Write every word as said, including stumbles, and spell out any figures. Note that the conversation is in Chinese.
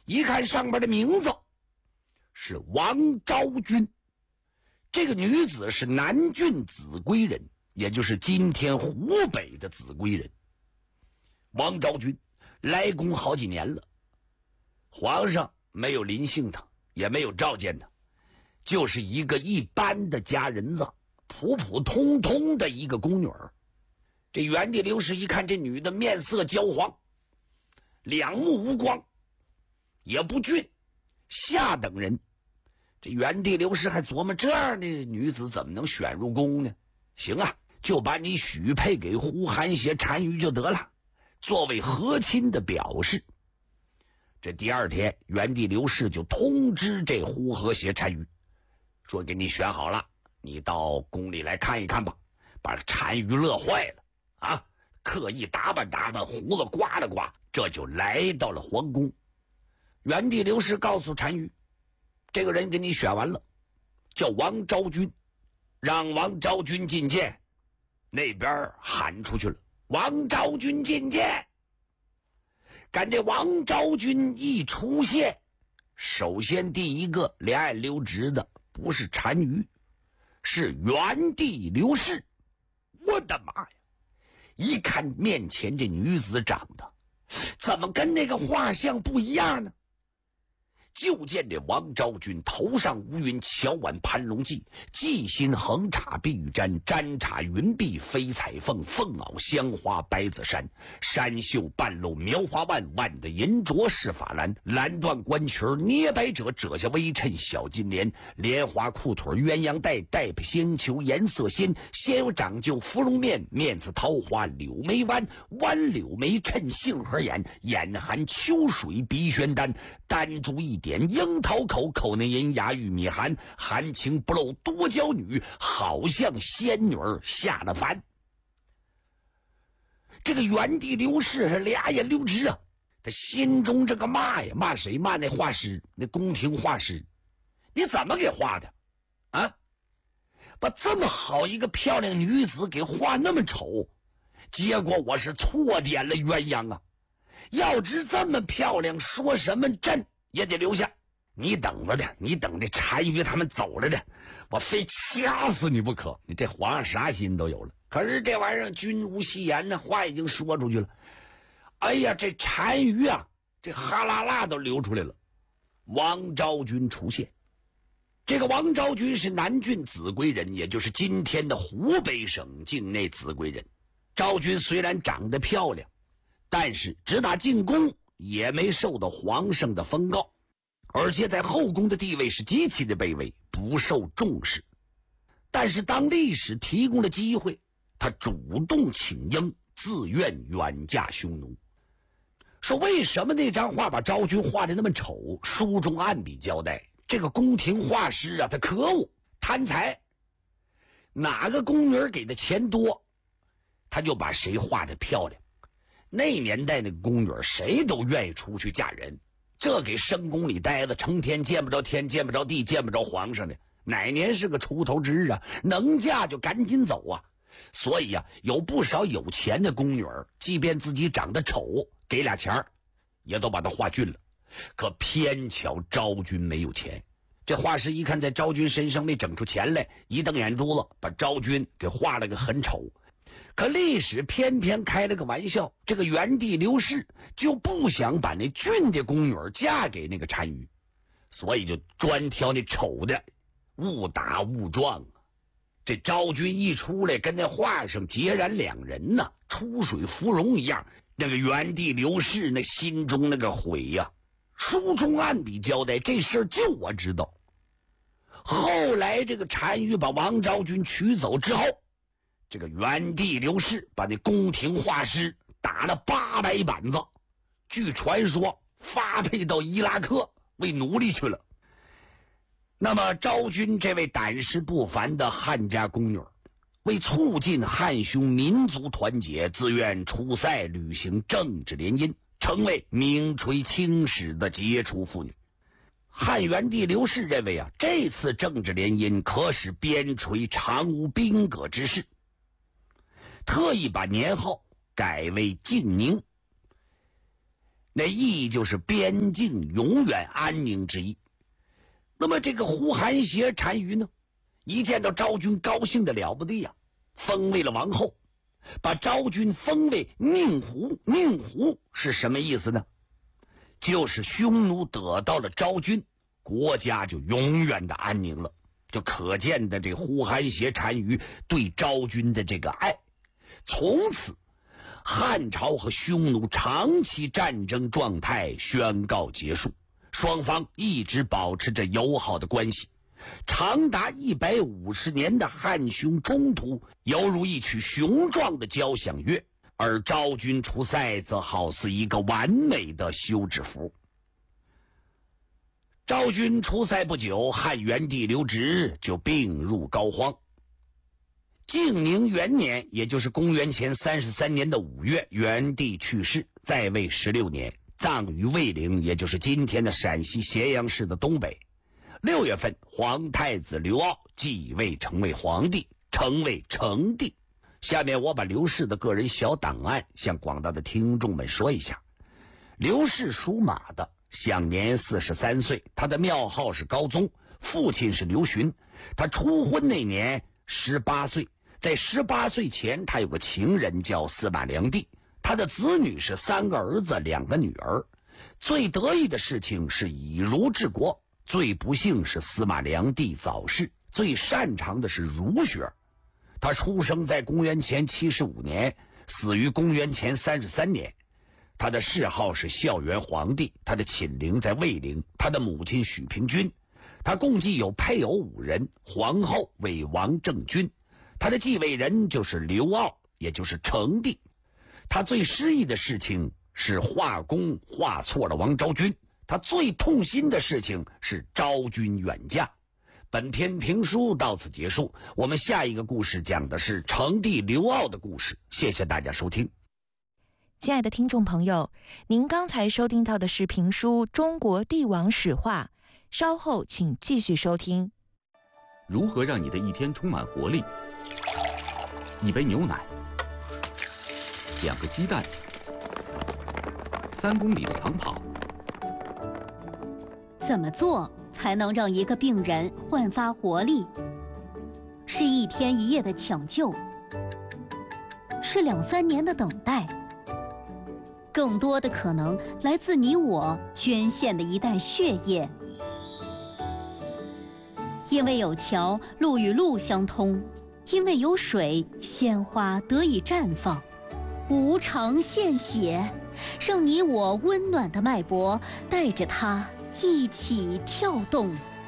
一看上面的名字是王昭君，这个女子是南郡秭归人，也就是今天湖北的秭归人。王昭君来宫好几年了，皇上没有临幸她，也没有召见她，就是一个一般的家人子，普普通通的一个宫女儿。这元帝刘氏一看这女的面色焦黄，两目无光，也不俊，下等人。这元帝刘氏还琢磨，这样的女子怎么能选入宫呢？行啊，就把你许配给胡韩邪单于就得了，作为和亲的表示。这第二天，元帝刘氏就通知这胡和谐单于，说给你选好了，你到宫里来看一看吧。把单于乐坏了啊，刻意打扮打扮，胡子刮了刮，这就来到了皇宫。元帝刘氏告诉单于，这个人给你选完了，叫王昭君，让王昭君觐见。那边喊出去了，王昭君觐见。赶这王昭君一出现，首先第一个连按溜直的不是单于，是元帝刘氏。我的妈呀，一看面前这女子长得怎么跟那个画像不一样呢？就见这王昭君头上乌云，巧挽盘龙髻，髻心横插碧玉簪，簪插云碧飞彩凤，凤袄香花白子衫，衫袖半露描花腕，腕的银镯饰法兰，蓝缎官裙捏白褶，褶下微衬小金莲，莲花裤腿鸳鸯带，带配星球颜色鲜，先有长就芙蓉面，面似桃花柳眉弯，弯柳眉衬杏核眼，眼含秋水鼻宣丹，丹珠一点樱桃口，口内银牙玉米含，含情不露多娇女，好像仙女儿下了凡。这个元帝刘氏是俩眼溜直啊，他心中这个骂呀，骂谁？骂那画师，那宫廷画师，你怎么给画的啊？把这么好一个漂亮女子给画那么丑，结果我是错点了鸳鸯啊！要知这么漂亮，说什么朕也得留下。你等着的，你等这单于他们走了的，我非掐死你不可。你这皇上啥心都有了，可是这玩意儿君无戏言呢，话已经说出去了。哎呀，这单于啊，这哈啦啦都流出来了。王昭君出现，这个王昭君是南郡秭归人，也就是今天的湖北省境内秭归人。昭君虽然长得漂亮，但是直打进宫也没受到皇上的封诰，而且在后宫的地位是极其的卑微，不受重视。但是当历史提供了机会，他主动请缨，自愿远嫁匈奴。说为什么那张画把昭君画得那么丑？书中暗笔交代，这个宫廷画师啊，他可恶贪财，哪个宫女给的钱多，他就把谁画得漂亮。那年代那个宫女谁都愿意出去嫁人，这给深宫里待着，成天见不着天，见不着地，见不着皇上的，哪年是个出头之日啊？能嫁就赶紧走啊！所以啊，有不少有钱的宫女儿，即便自己长得丑，给俩钱也都把她画俊了。可偏巧昭君没有钱，这画师一看在昭君身上没整出钱来，一瞪眼珠子，把昭君给画了个很丑。可历史偏偏开了个玩笑，这个元帝刘氏就不想把那俊的宫女嫁给那个单于，所以就专挑那丑的，误打误撞啊！这昭君一出来，跟那画上截然两人呐、啊，出水芙蓉一样。那个元帝刘氏那心中那个悔呀、啊，书中暗笔交代，这事儿就我知道。后来这个单于把王昭君娶走之后，这个元帝刘氏把那宫廷画师打了八百板子，据传说发配到伊拉克为奴隶去了。那么昭君这位胆识不凡的汉家宫女，为促进汉匈民族团结，自愿出塞履行政治联姻，成为名垂青史的杰出妇女。汉元帝刘氏认为啊，这次政治联姻可使边陲常无兵戈之势，特意把年号改为晋宁。 那意就是边境永远安宁之意。那么这个呼韩邪单于呢，一见到昭君高兴的了不得呀，封为了王后，把昭君封为宁胡。宁胡是什么意思呢？就是匈奴得到了昭君，国家就永远的安宁了。就可见的这呼韩邪单于对昭君的这个爱。从此汉朝和匈奴长期战争状态宣告结束，双方一直保持着友好的关系。长达一百五十年的汉匈冲突犹如一曲雄壮的交响乐，而昭君出塞则好似一个完美的休止符。昭君出塞不久，汉元帝刘植就病入膏肓。靖宁元年，也就是公元前三十三年的五月，元帝去世，在位十六年，葬于卫陵，也就是今天的陕西咸阳市的东北。六月份，皇太子刘骜继位成为皇帝，成为成帝。下面我把刘氏的个人小档案向广大的听众们说一下。刘氏属马的，享年四十三岁，他的庙号是高宗，父亲是刘询。他初婚那年十八岁，在十八岁前他有个情人叫司马良娣，他的子女是三个儿子两个女儿。最得意的事情是以儒治国，最不幸是司马良娣早逝。最擅长的是儒学。他出生在公元前七十五年，死于公元前三十三年。他的谥号是孝元皇帝，他的寝陵在卫陵，他的母亲许平君。他共计有配偶五人，皇后为王政君，他的继位人就是刘骜，也就是成帝。他最失意的事情是画工画错了王昭君，他最痛心的事情是昭君远嫁。本篇评书到此结束，我们下一个故事讲的是成帝刘骜的故事。谢谢大家收听。 亲爱的听众朋友，您刚才收听到的是评书《中国帝王史话》，稍后请继续收听。 如何让你的一天充满活力？一杯牛奶，两个鸡蛋，三公里的长跑。 怎么做才能让一个病人焕发活力？是一天一夜的抢救，是两三年的等待，更多的可能来自你我捐献的一袋血液。因为有桥，路与路相通；因为有水，鲜花得以绽放。无偿献血，让你我温暖的脉搏带着它一起跳动。